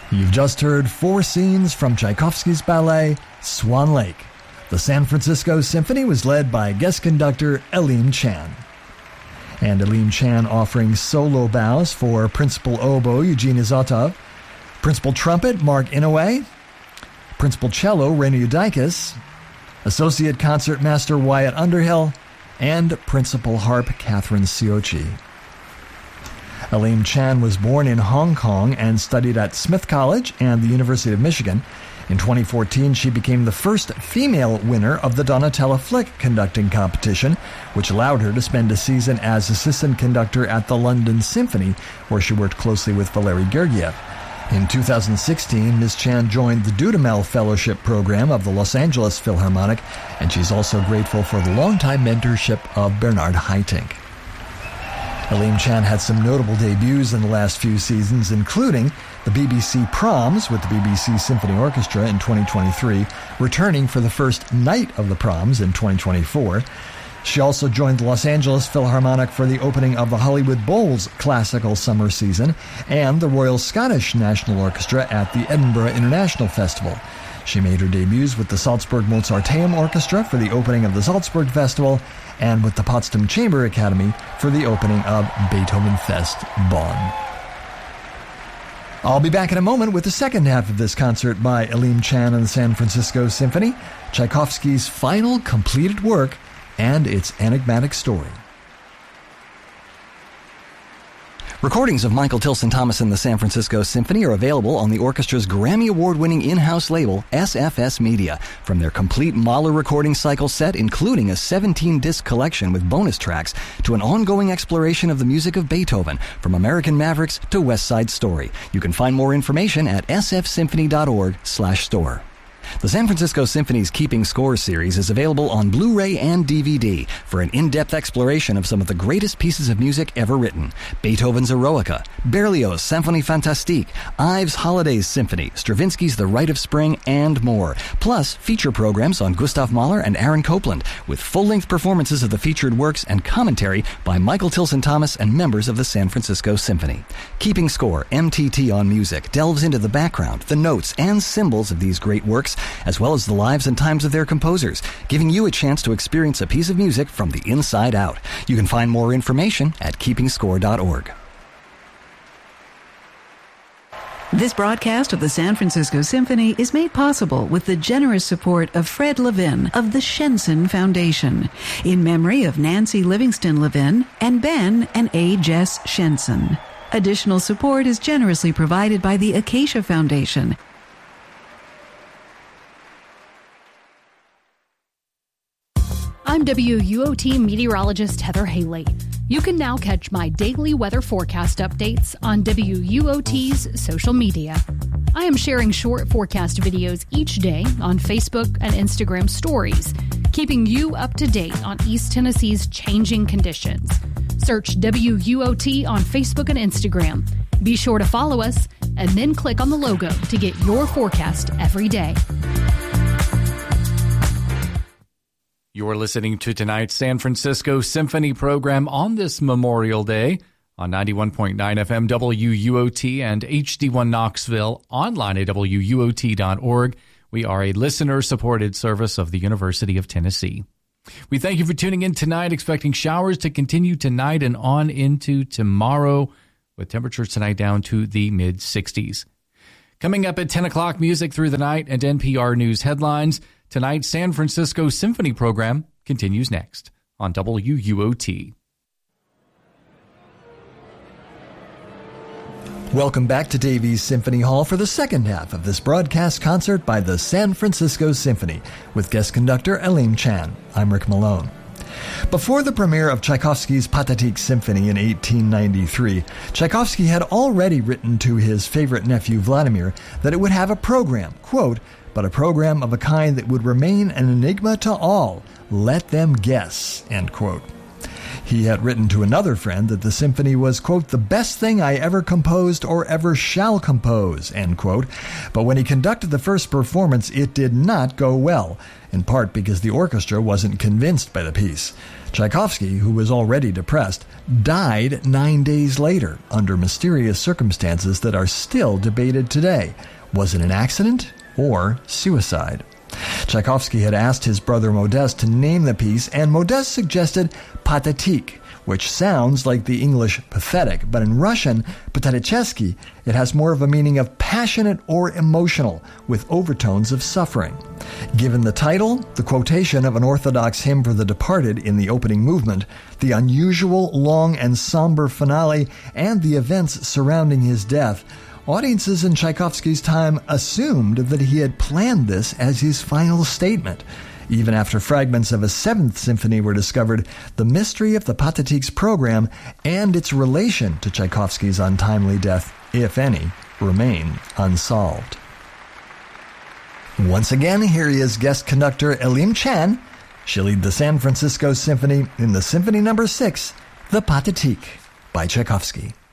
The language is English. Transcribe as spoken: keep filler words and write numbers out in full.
You've just heard four scenes from Tchaikovsky's ballet, Swan Lake. The San Francisco Symphony was led by guest conductor Aleem Chan. And Aleem Chan offering solo bows for Principal Oboe Eugene Izotov, Principal Trumpet Mark Inouye, Principal Cello Rainer Eudikis, Associate Concert Master Wyatt Underhill, and Principal Harp Catherine Siochi. Aleem Chan was born in Hong Kong and studied at Smith College and the University of Michigan. In twenty fourteen, she became the first female winner of the Donatella Flick conducting competition, which allowed her to spend a season as assistant conductor at the London Symphony, where she worked closely with Valery Gergiev. In two thousand sixteen, Miz Chan joined the Dudamel Fellowship Program of the Los Angeles Philharmonic, and she's also grateful for the longtime mentorship of Bernard Haitink. Aleem Chan had some notable debuts in the last few seasons, including the B B C Proms with the B B C Symphony Orchestra in twenty twenty-three, returning for the first night of the Proms in twenty twenty-four. She also joined the Los Angeles Philharmonic for the opening of the Hollywood Bowls classical summer season and the Royal Scottish National Orchestra at the Edinburgh International Festival. She made her debuts with the Salzburg Mozarteum Orchestra for the opening of the Salzburg Festival and with the Potsdam Chamber Academy for the opening of Beethoven Fest Bonn. I'll be back in a moment with the second half of this concert by Aleem Chan and the San Francisco Symphony, Tchaikovsky's final completed work, and its enigmatic story. Recordings of Michael Tilson Thomas and the San Francisco Symphony are available on the orchestra's Grammy Award-winning in-house label, S F S Media. From their complete Mahler recording cycle set, including a seventeen-disc collection with bonus tracks, to an ongoing exploration of the music of Beethoven, from American Mavericks to West Side Story. You can find more information at s f symphony dot org slash store. The San Francisco Symphony's Keeping Score series is available on Blu-ray and D V D for an in-depth exploration of some of the greatest pieces of music ever written. Beethoven's Eroica, Berlioz' Symphonie Fantastique, Ives' Holidays Symphony, Stravinsky's The Rite of Spring, and more. Plus, feature programs on Gustav Mahler and Aaron Copland, with full-length performances of the featured works and commentary by Michael Tilson Thomas and members of the San Francisco Symphony. Keeping Score, M T T on Music, delves into the background, the notes, and symbols of these great works, as well as the lives and times of their composers, giving you a chance to experience a piece of music from the inside out. You can find more information at keeping score dot org. This broadcast of the San Francisco Symphony is made possible with the generous support of Fred Levin of the Shenson Foundation, in memory of Nancy Livingston Levin and Ben and A. Jess Shenson. Additional support is generously provided by the Acacia Foundation. I'm W U O T meteorologist Heather Haley. You can now catch my daily weather forecast updates on W U O T's social media. I am sharing short forecast videos each day on Facebook and Instagram stories, keeping you up to date on East Tennessee's changing conditions. Search W U O T on Facebook and Instagram. Be sure to follow us and then click on the logo to get your forecast every day. You're listening to tonight's San Francisco Symphony program on this Memorial Day on ninety-one point nine F M W U O T and H D one Knoxville, online at W U O T dot org. We are a listener-supported service of the University of Tennessee. We thank you for tuning in tonight, expecting showers to continue tonight and on into tomorrow, with temperatures tonight down to the mid-sixties. Coming up at ten o'clock, music through the night and N P R News headlines. Tonight's San Francisco Symphony program continues next on W U O T. Welcome back to Davies Symphony Hall for the second half of this broadcast concert by the San Francisco Symphony with guest conductor Aleem Chan. I'm Rick Malone. Before the premiere of Tchaikovsky's Pathetique Symphony in eighteen ninety-three, Tchaikovsky had already written to his favorite nephew Vladimir that it would have a program, quote, but a program of a kind that would remain an enigma to all. Let them guess, end quote. He had written to another friend that the symphony was, quote, the best thing I ever composed or ever shall compose, end quote. But when he conducted the first performance, it did not go well, in part because the orchestra wasn't convinced by the piece. Tchaikovsky, who was already depressed, died nine days later under mysterious circumstances that are still debated today. Was it an accident or suicide? Tchaikovsky had asked his brother Modest to name the piece, and Modest suggested Pathetique, which sounds like the English pathetic, but in Russian, Patetichesky, it has more of a meaning of passionate or emotional, with overtones of suffering. Given the title, the quotation of an Orthodox hymn for the departed in the opening movement, the unusual, long, and somber finale, and the events surrounding his death, audiences in Tchaikovsky's time assumed that he had planned this as his final statement. Even after fragments of a seventh symphony were discovered, the mystery of the Pathétiques program and its relation to Tchaikovsky's untimely death, if any, remain unsolved. Once again, here is guest conductor Elim Chan. She'll lead the San Francisco Symphony in the Symphony Number six, the Pathétique by Tchaikovsky.